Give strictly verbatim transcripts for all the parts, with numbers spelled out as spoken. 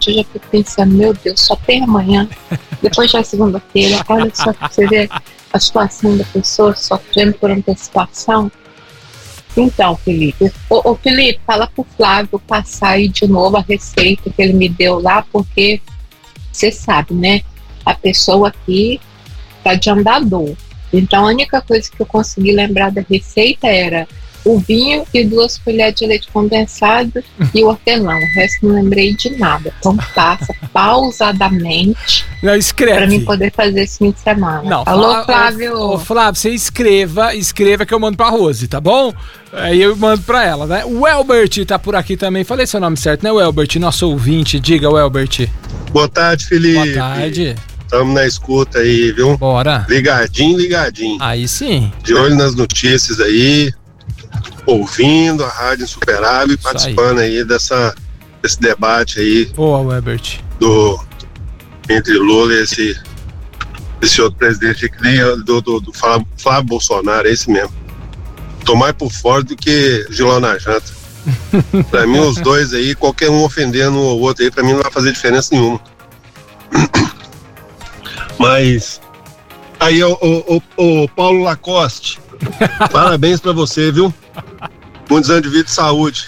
noite eu já fico pensando, meu Deus, só tem amanhã, depois já é segunda-feira, olha só pra você ver a situação da pessoa sofrendo por antecipação. Então, Felipe, ô, ô Felipe, fala pro Flávio passar aí de novo a receita que ele me deu lá, porque você sabe, né, a pessoa aqui tá de andador, então a única coisa que eu consegui lembrar da receita era o vinho e duas colheres de leite condensado e o hortelã. O resto não lembrei de nada. Então passa pausadamente. Não, escreve. Pra mim poder fazer esse fim de semana. Não, Alô, fala, Flávio. Ô, ô, Flávio, você escreva, escreva que eu mando pra Rose, tá bom? Aí eu mando pra ela, né? O Elbert tá por aqui também. Falei seu nome certo, né, o Elbert? Nosso ouvinte. Diga, o Elbert. Boa tarde, Felipe. Boa tarde. Estamos na escuta aí, viu? Bora. Ligadinho, ligadinho. Aí sim. De olho nas notícias aí. Ouvindo a Rádio Insuperável e participando aí. aí dessa, desse debate aí. Boa, Herbert. Do, entre Lula e esse, esse outro presidente que nem do, do, do Flávio, Flávio Bolsonaro, é esse mesmo. Tô mais por fora do que Giló na janta. Pra mim, os dois aí, qualquer um ofendendo o outro aí, pra mim não vai fazer diferença nenhuma. Mas aí, o, o, o, o Paulo Lacoste, parabéns pra você, viu? Muitos anos de vida e saúde.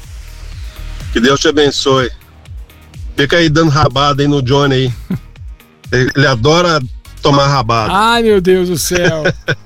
Que Deus te abençoe. Fica aí dando rabada aí no Johnny aí. Ele, ele adora tomar rabada. Ai, meu Deus do céu.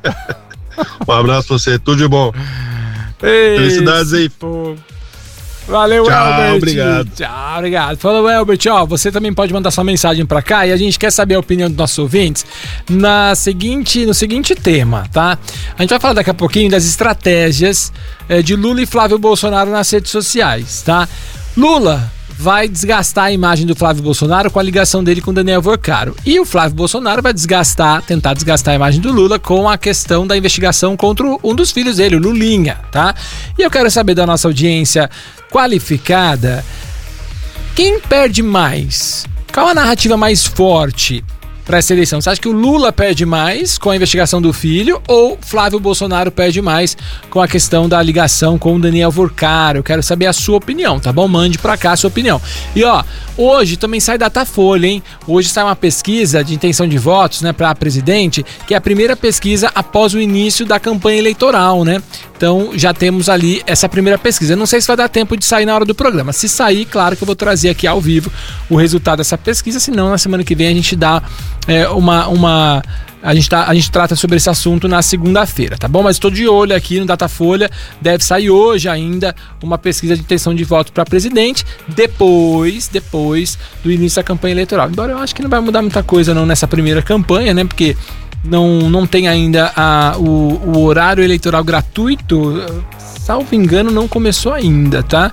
Um abraço pra você, tudo de bom. Ei, felicidades aí. Pô. Valeu, tchau, Elbert. Obrigado. Tchau, obrigado. Falou, Elbert. Ó, você também pode mandar sua mensagem pra cá e a gente quer saber a opinião dos nossos ouvintes na seguinte, no seguinte tema, tá? A gente vai falar daqui a pouquinho das estratégias eh, de Lula e Flávio Bolsonaro nas redes sociais, tá? Lula vai desgastar a imagem do Flávio Bolsonaro com a ligação dele com Daniel Vorcaro. E o Flávio Bolsonaro vai desgastar, tentar desgastar a imagem do Lula com a questão da investigação contra um dos filhos dele, o Lulinha, tá? E eu quero saber da nossa audiência qualificada, quem perde mais? Qual a narrativa mais forte para essa eleição? Você acha que o Lula perde mais com a investigação do filho ou Flávio Bolsonaro perde mais com a questão da ligação com o Daniel Vorcaro? Eu quero saber a sua opinião, tá bom? Mande pra cá a sua opinião. E ó, hoje também sai Datafolha, hein? Hoje sai uma pesquisa de intenção de votos, né, para presidente, que é a primeira pesquisa após o início da campanha eleitoral, né? Então já temos ali essa primeira pesquisa. Eu não sei se vai dar tempo de sair na hora do programa. Se sair, claro que eu vou trazer aqui ao vivo o resultado dessa pesquisa, senão na semana que vem a gente dá é, uma... uma a, gente tá, a gente trata sobre esse assunto na segunda-feira, tá bom? Mas estou de olho aqui no Datafolha, deve sair hoje ainda uma pesquisa de intenção de voto para presidente, depois, depois do início da campanha eleitoral. Embora eu acho que não vai mudar muita coisa não nessa primeira campanha, né? Porque não, não tem ainda a, o, o horário eleitoral gratuito, salvo engano, não começou ainda, tá?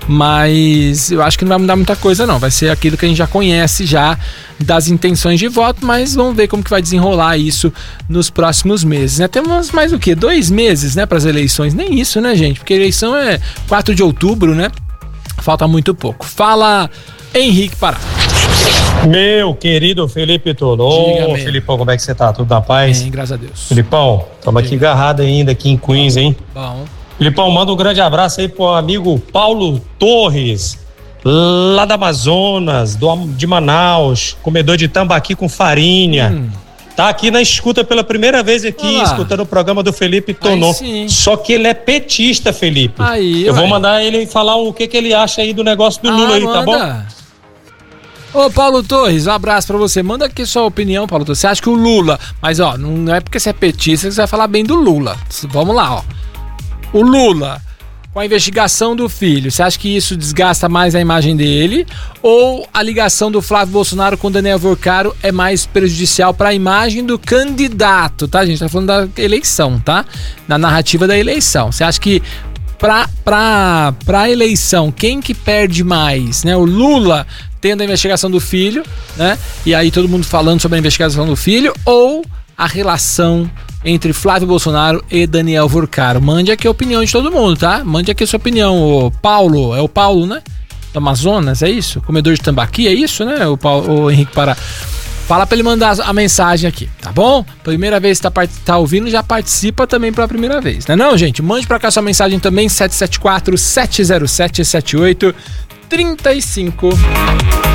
Mas eu acho que não vai mudar muita coisa não, vai ser aquilo que a gente já conhece já das intenções de voto, mas vamos ver como que vai desenrolar isso nos próximos meses, né? Temos mais o quê? Dois meses, né, para as eleições, nem isso, né, gente? Porque a eleição é quatro de outubro, né? Falta muito pouco. Fala, Henrique Pará. Meu querido Felipe Tolon, Felipão, como é que você tá? Tudo na paz? Bem, graças a Deus. Felipão, estamos aqui agarrado ainda aqui em Queens, hein? Bom. Felipão, manda um grande abraço aí pro amigo Paulo Torres, lá da Amazonas, do, de Manaus, comedor de tambaqui com farinha. Hum. Tá aqui na escuta pela primeira vez aqui, ah, escutando o programa do Felipe Tonon. Só que ele é petista, Felipe. Aí, Eu ué. vou mandar ele falar o que, que ele acha aí do negócio do ah, Lula aí, manda. tá bom? Ô, Paulo Torres, um abraço pra você. Manda aqui sua opinião, Paulo Torres. Você acha que o Lula... Mas, ó, não é porque você é petista que você vai falar bem do Lula. Vamos lá, ó. O Lula, com a investigação do filho, você acha que isso desgasta mais a imagem dele? Ou a ligação do Flávio Bolsonaro com o Daniel Vorcaro é mais prejudicial para a imagem do candidato, tá, gente? Tá falando da eleição, tá? Da narrativa da eleição. Você acha que pra, pra, pra eleição, quem que perde mais, né? O Lula tendo a investigação do filho, né? E aí todo mundo falando sobre a investigação do filho, ou a relação entre Flávio Bolsonaro e Daniel Vorcaro? Mande aqui a opinião de todo mundo, tá? Mande aqui a sua opinião. O Paulo, é o Paulo, né? Do Amazonas, é isso? Comedor de tambaqui, é isso, né? O, Paulo, o Henrique Pará. Fala pra ele mandar a mensagem aqui, tá bom? Primeira vez que tá, tá ouvindo, já participa também pela primeira vez, né não, gente? Mande pra cá sua mensagem também, sete sete quatro, sete zero sete, sete oito três cinco.